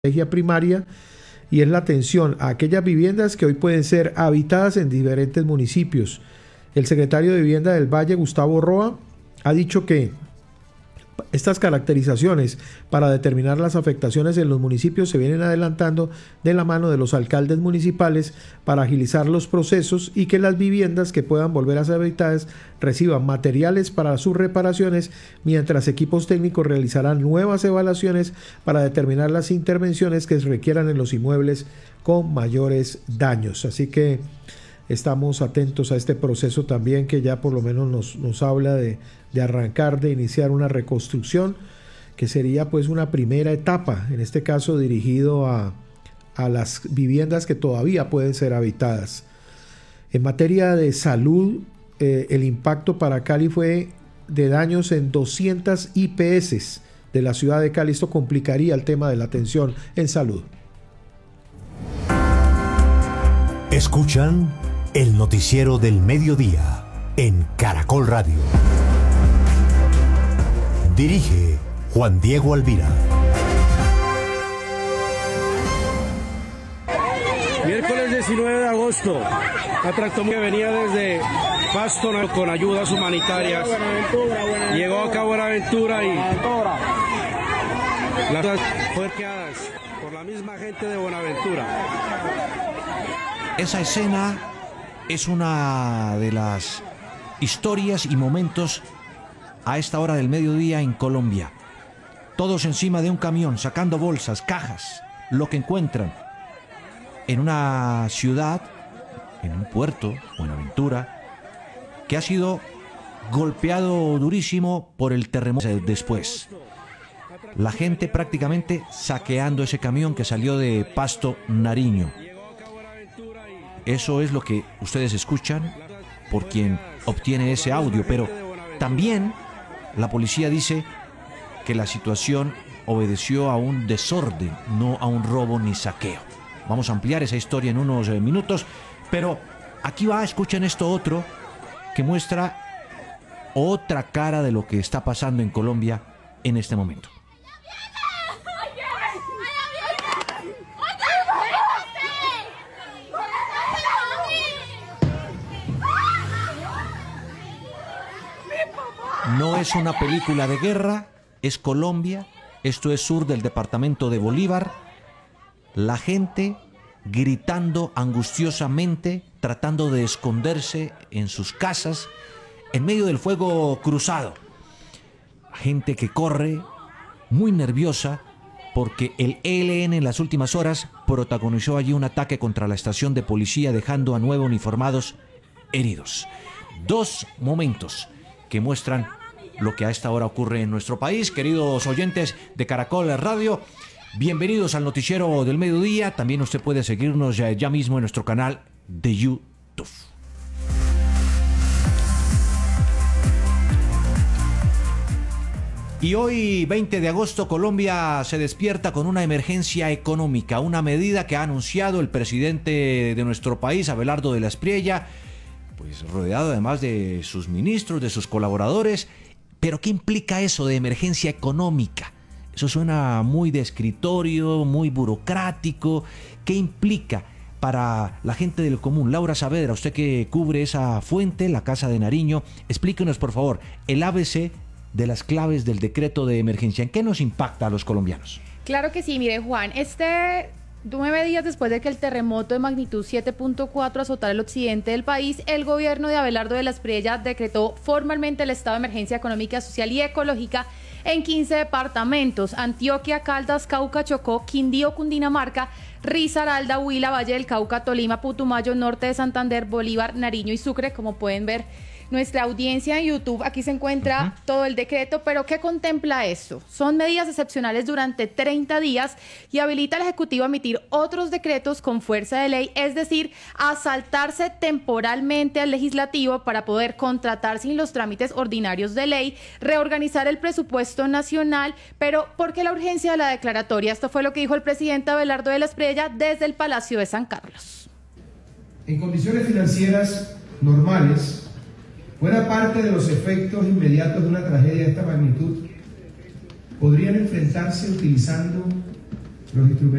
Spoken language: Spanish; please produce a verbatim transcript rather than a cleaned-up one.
estrategia primaria, y es la atención a aquellas viviendas que hoy pueden ser habitadas en diferentes municipios. El secretario de Vivienda del Valle, Gustavo Roa, ha dicho que estas caracterizaciones para determinar las afectaciones en los municipios se vienen adelantando de la mano de los alcaldes municipales para agilizar los procesos y que las viviendas que puedan volver a ser habitadas reciban materiales para sus reparaciones, mientras equipos técnicos realizarán nuevas evaluaciones para determinar las intervenciones que se requieran en los inmuebles con mayores daños. Así que estamos atentos a este proceso también, que ya por lo menos nos, nos habla de, de arrancar, de iniciar una reconstrucción, que sería pues una primera etapa, en este caso dirigido a, a las viviendas que todavía pueden ser habitadas. En materia de salud, eh, el impacto para Cali fue de daños en doscientas I P S de la ciudad de Cali. Esto complicaría el tema de la atención en salud. Escuchan el noticiero del mediodía en Caracol Radio. Dirige Juan Diego Alvira. Miércoles diecinueve de agosto, una tractomula que venía desde Pasto con ayudas humanitarias llegó acá a Buenaventura y las ayudas fueron quedadas por la misma gente de Buenaventura. Esa escena es una de las historias y momentos a esta hora del mediodía en Colombia. Todos encima de un camión, sacando bolsas, cajas, lo que encuentran. En una ciudad, en un puerto, Buenaventura, que ha sido golpeado durísimo por el terremoto después. La gente prácticamente saqueando ese camión que salió de Pasto, Nariño. Eso es lo que ustedes escuchan por quien obtiene ese audio, pero también la policía dice que la situación obedeció a un desorden, no a un robo ni saqueo. Vamos a ampliar esa historia en unos eh, minutos, pero aquí va, escuchen esto otro que muestra otra cara de lo que está pasando en Colombia en este momento. No es una película de guerra, es Colombia, esto es sur del departamento de Bolívar. La gente gritando angustiosamente, tratando de esconderse en sus casas, en medio del fuego cruzado. Gente que corre, muy nerviosa, porque el E L N en las últimas horas protagonizó allí un ataque contra la estación de policía, dejando a nueve uniformados heridos. Dos momentos que muestran lo que a esta hora ocurre en nuestro país. Queridos oyentes de Caracol Radio, bienvenidos al noticiero del mediodía. También usted puede seguirnos ya, ya mismo en nuestro canal de YouTube. Y hoy, veinte de agosto, Colombia se despierta con una emergencia económica, una medida que ha anunciado el presidente de nuestro país, Abelardo de la Espriella, pues rodeado además de sus ministros, de sus colaboradores. Pero ¿qué implica eso de emergencia económica? Eso suena muy de escritorio, muy burocrático. ¿Qué implica para la gente del común? Laura Saavedra, usted que cubre esa fuente, la Casa de Nariño, explíquenos por favor el A B C de las claves del decreto de emergencia. ¿En qué nos impacta a los colombianos? Claro que sí, mire Juan, este... Nueve días después de que el terremoto de magnitud siete punto cuatro azotara el occidente del país, el gobierno de Abelardo de la Espriella decretó formalmente el estado de emergencia económica, social y ecológica en quince departamentos: Antioquia, Caldas, Cauca, Chocó, Quindío, Cundinamarca, Risaralda, Huila, Valle del Cauca, Tolima, Putumayo, Norte de Santander, Bolívar, Nariño y Sucre. Como pueden ver nuestra audiencia en YouTube, aquí se encuentra uh-huh. todo el decreto. Pero ¿qué contempla esto? Son medidas excepcionales durante treinta días y habilita al Ejecutivo a emitir otros decretos con fuerza de ley, es decir, a saltarse temporalmente al Legislativo para poder contratar sin los trámites ordinarios de ley, reorganizar el presupuesto nacional. Pero ¿por qué la urgencia de la declaratoria? Esto fue lo que dijo el presidente Abelardo de la Espriella desde el Palacio de San Carlos. En condiciones financieras normales, buena parte de los efectos inmediatos de una tragedia de esta magnitud podrían enfrentarse utilizando los instrumentos